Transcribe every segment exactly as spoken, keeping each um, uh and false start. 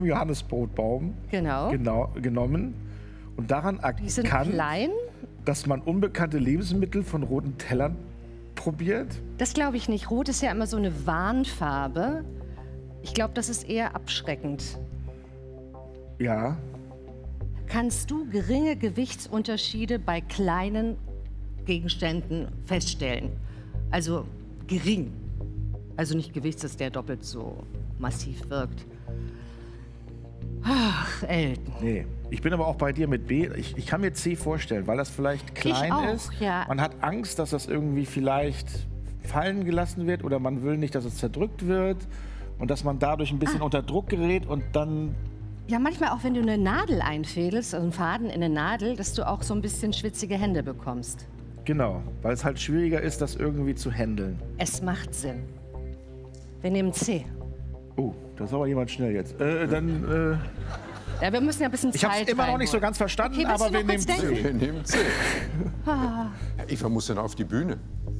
Johannisbrotbaum Genau. genau, genommen und daran Die sind erkannt, klein. dass man unbekannte Lebensmittel von roten Tellern probiert? Das glaube ich nicht. Rot ist ja immer so eine Warnfarbe. Ich glaube, das ist eher abschreckend. Ja. Kannst du geringe Gewichtsunterschiede bei kleinen Gegenständen feststellen? Also gering. Also nicht Gewicht, dass der doppelt so massiv wirkt. Ach, Elton. Nee. Ich bin aber auch bei dir mit B. Ich, ich kann mir C vorstellen, weil das vielleicht klein Ich auch, ist. ja. Man hat Angst, dass das irgendwie vielleicht fallen gelassen wird oder man will nicht, dass es zerdrückt wird und dass man dadurch ein bisschen Ah. unter Druck gerät und dann... Ja, manchmal auch, wenn du eine Nadel einfädelst, also einen Faden in eine Nadel, dass du auch so ein bisschen schwitzige Hände bekommst. Genau, weil es halt schwieriger ist, das irgendwie zu handeln. Es macht Sinn. Wir nehmen C. Oh, da ist aber jemand schnell jetzt. Äh, dann... Äh Ja, wir müssen ja ein bisschen Zeit Ich habe es immer noch nicht so reinholen. ganz verstanden, Okay, willst aber du wir noch kurz nehmen C. denken? Wir nehmen C. Herr Eva muss denn auf die Bühne.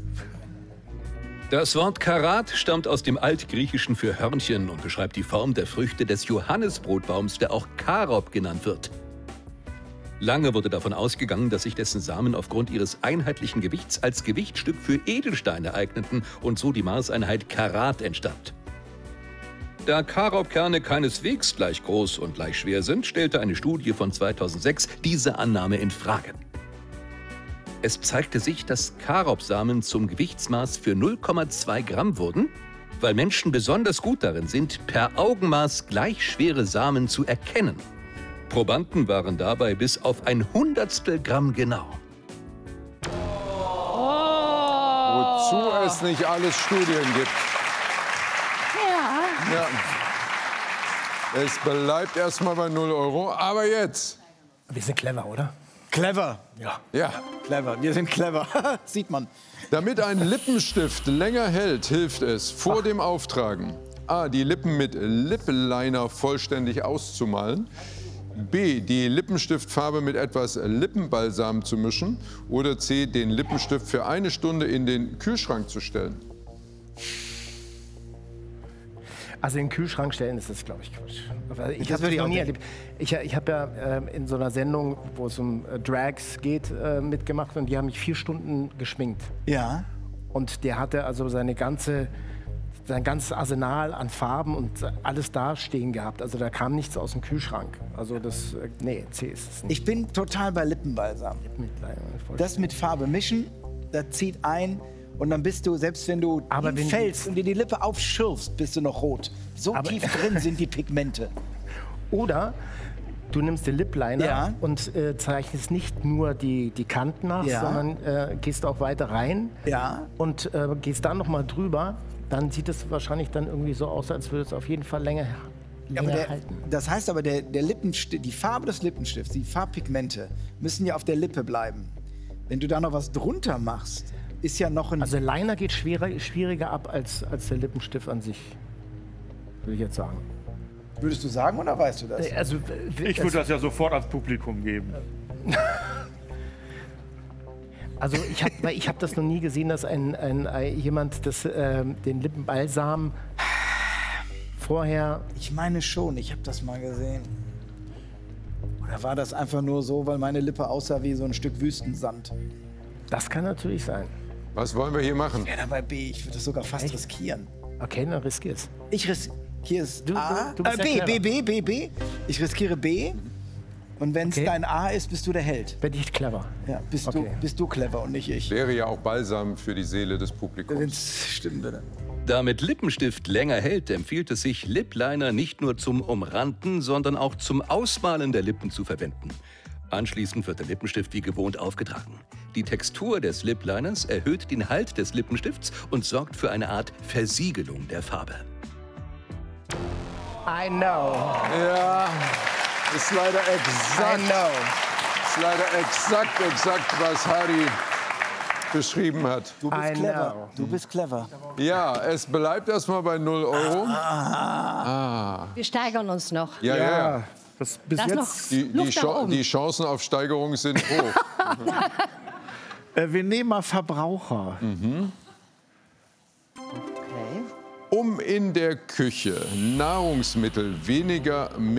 Das Wort Karat stammt aus dem Altgriechischen für Hörnchen und beschreibt die Form der Früchte des Johannisbrotbaums, der auch Karob genannt wird. Lange wurde davon ausgegangen, dass sich dessen Samen aufgrund ihres einheitlichen Gewichts als Gewichtstück für Edelsteine eigneten und so die Maßeinheit Karat entstand. Da Karobkerne keineswegs gleich groß und gleich schwer sind, stellte eine Studie von zweitausendsechs diese Annahme in Frage. Es zeigte sich, dass Karobsamen zum Gewichtsmaß für null Komma zwei Gramm wurden, weil Menschen besonders gut darin sind, per Augenmaß gleich schwere Samen zu erkennen. Probanden waren dabei bis auf ein Hundertstel Gramm genau. Wozu es nicht alles Studien gibt. Ja. Ja. Es bleibt erstmal bei null Euro. Aber jetzt. Wir sind clever, oder? Clever. Ja. Ja. Clever. Wir sind clever. Sieht man. Damit ein Lippenstift länger hält, hilft es, vor Ach. dem Auftragen A. die Lippen mit Lip-Liner vollständig auszumalen, B. die Lippenstiftfarbe mit etwas Lippenbalsam zu mischen oder C. den Lippenstift für eine Stunde in den Kühlschrank zu stellen. Also in den Kühlschrank stellen ist das, glaube ich, Quatsch. Aber ich Das habe würde das ich noch auch nie denken. erlebt. Ich, ich habe ja äh, in so einer Sendung, wo es um äh, Drags geht, äh, mitgemacht und die haben mich vier Stunden geschminkt. Ja. Und der hatte also seine ganze, sein ganzes Arsenal an Farben und alles da stehen gehabt. Also da kam nichts aus dem Kühlschrank. Also das, äh, nee, C ist es nicht. Ich bin total bei Lippenbalsam. Das mit Farbe mischen, das zieht ein. Und dann bist du, selbst wenn du Aber wenn fällst und dir die Lippe aufschürfst, bist du noch rot. So Aber- tief drin sind die Pigmente. Oder du nimmst den Lip Liner Ja. und äh, zeichnest nicht nur die, die Kanten nach, Ja. sondern äh, gehst auch weiter rein Ja. und äh, gehst dann noch mal drüber. Dann sieht es wahrscheinlich dann irgendwie so aus, als würde es auf jeden Fall länger, Aber länger der, halten. das heißt aber, der, der Lippenstift, die Farbe des Lippenstifts, die Farbpigmente, müssen ja auf der Lippe bleiben. Wenn du da noch was drunter machst, ist ja noch ein... Also Liner geht schwerer, schwieriger ab als, als der Lippenstift an sich, würde ich jetzt sagen. Würdest du sagen oder weißt du das? Also, Ich würde das ja sofort ans Publikum geben. Also ich habe ich hab das noch nie gesehen, dass ein, ein, ein jemand das, ähm, den Lippenbalsam vorher... Ich meine schon, ich habe das mal gesehen. Oder war das einfach nur so, weil meine Lippe aussah wie so ein Stück Wüstensand? Das kann natürlich sein. Was wollen wir hier machen? Ja, dann bei B. Ich würde das sogar fast Echt? riskieren. Okay, dann riskier's. Ich riskiere es Du- A. du- du bist äh, ja B, B, clever. B, B, B. Ich riskiere B. Und wenn es Okay. dein A ist, bist du der Held. Bin ich clever. Ja, bist, Okay. du, bist du clever und nicht ich. Wäre ja auch Balsam für die Seele des Wenn Publikums. es stimmen würde. Damit Lippenstift länger hält, empfiehlt es sich, Lip-Liner nicht nur zum Umranden, sondern auch zum Ausmalen der Lippen zu verwenden. Anschließend wird der Lippenstift wie gewohnt aufgetragen. Die Textur des Lip-Liners erhöht den Halt des Lippenstifts und sorgt für eine Art Versiegelung der Farbe. I know. Ja, ist leider I exakt, know. ist leider exakt, exakt, was Hardy beschrieben hat. Du bist I clever. know. Du bist clever. Ja, es bleibt erstmal bei null Euro. Wir steigern uns noch. Ja, ja, ja. Das bis Da ist noch jetzt. Die, die, Luft nach Cha- oben. die Chancen auf Steigerung sind hoch. Äh, wir nehmen mal Verbraucher. Okay. Um in der Küche Nahrungsmittel weniger